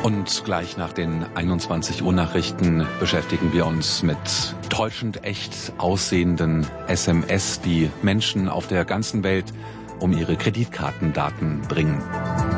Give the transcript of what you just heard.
Und gleich nach den 21 Uhr Nachrichten beschäftigen wir uns mit täuschend echt aussehenden SMS, die Menschen auf der ganzen Welt um ihre Kreditkartendaten bringen.